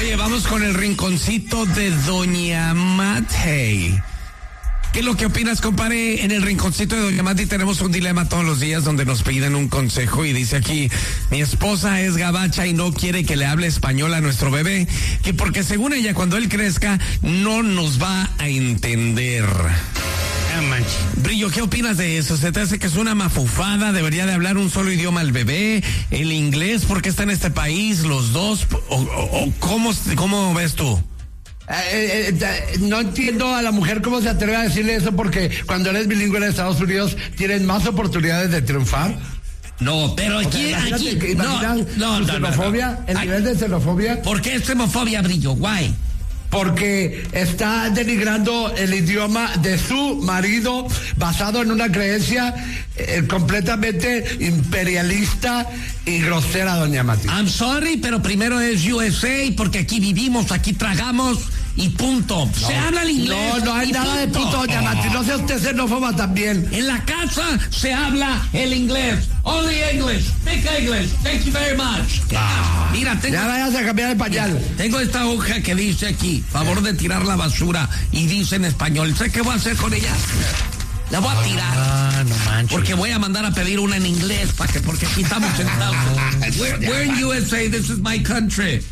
Oye, vamos con el rinconcito de Doña Mate. ¿Qué es lo que opinas, compadre? En el rinconcito de Doña Mati tenemos un dilema todos los días donde nos piden un consejo y dice aquí, mi esposa es gabacha y no quiere que le hable español a nuestro bebé, que porque según ella cuando él crezca no nos va a entender. Brillo, ¿qué opinas de eso? ¿Se te hace que es una mafufada? ¿Debería de hablar un solo idioma el bebé? ¿El inglés? ¿Por qué está en este país? ¿Los dos? ¿O cómo ves tú? No entiendo a la mujer cómo se atreve a decirle eso, porque cuando eres bilingüe en Estados Unidos tienes más oportunidades de triunfar. No, pero aquí, no, xenofobia, el nivel de xenofobia. ¿Por qué xenofobia, Brillo? Guay. Porque está denigrando el idioma de su marido basado en una creencia completamente imperialista y grosera, doña Mati. I'm sorry, pero primero es USA, porque aquí vivimos, aquí tragamos y punto. No, se habla el inglés. No hay nada de punto, doña Mati. No sea usted xenófoba también. En la casa se habla el inglés. Only English. Speak English. Thank you very much. Mira, ya vayas a cambiar el pañal. Tengo esta hoja que dice aquí, favor de tirar la basura, y dice en español. ¿Sé qué voy a hacer con ella? La voy a tirar. No manches. Porque voy a mandar a pedir una en inglés, porque aquí estamos sentados. We're in USA, this is my country.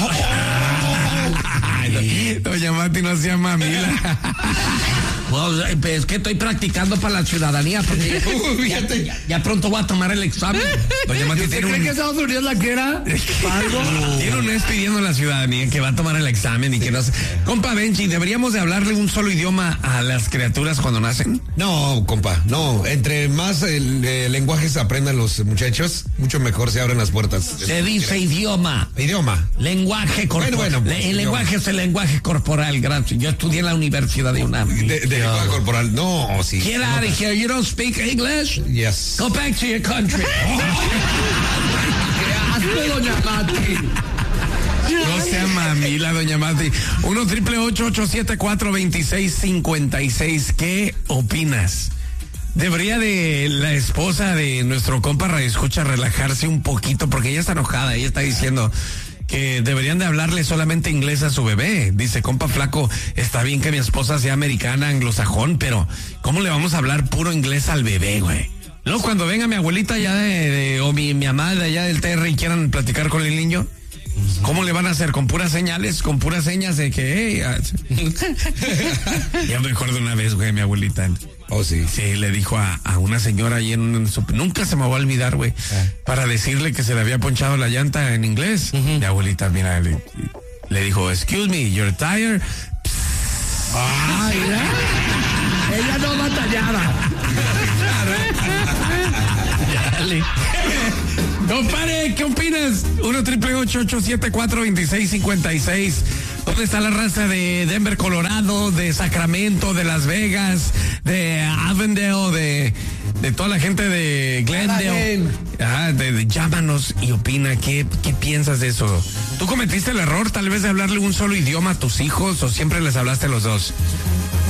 Doña Mati no sea mamila. Well, es que estoy practicando para la ciudadanía, porque ya pronto voy a tomar el examen. Doña Mati, ¿usted cree que Estados Unidos la quiera? Tiene un mes pidiendo la ciudadanía que va a tomar el examen y que no sé. Compa Benchi, ¿deberíamos de hablarle un solo idioma a las criaturas cuando nacen? No, compa, no. Entre más lenguajes aprendan los muchachos, mucho mejor se abren las puertas. Se dice idioma. Idioma. Lenguaje corporal. El lenguaje es el lenguaje corporal, gracias. Yo estudié en la Universidad de UNAM. De lenguaje corporal, no, sí. Get out of here, you don't speak English? Yes. Go back to your country. ¿Qué hace, doña Mati? No sea mamila, doña Mati. 1-888-874-2656. ¿Qué opinas? ¿Debería de la esposa de nuestro compa radioescucha relajarse un poquito? Porque ella está enojada, ella está diciendo que deberían de hablarle solamente inglés a su bebé. Dice, compa flaco, está bien que mi esposa sea americana, anglosajón, pero ¿cómo le vamos a hablar puro inglés al bebé, güey? Luego cuando venga mi abuelita ya o mi mamá de allá del TR y quieran platicar con el niño, ¿cómo le van a hacer? ¿Con puras señales? ¿Con puras señas de que, Ya me acuerdo una vez, güey, mi abuelita. Oh, sí. Sí, le dijo a una señora ahí nunca se me va a olvidar, güey, para decirle que se le había ponchado la llanta en inglés. Mi abuelita, mira, le dijo, excuse me, you're tired. Ay, ella no batallaba. Compadre, ¿qué opinas? 1-888-874-2656. ¿Dónde está la raza de Denver, Colorado, de Sacramento, de Las Vegas, de Avondale, de toda la gente de Glendale? Llámanos y opina, ¿qué piensas de eso? ¿Tú cometiste el error tal vez de hablarle un solo idioma a tus hijos o siempre les hablaste los dos?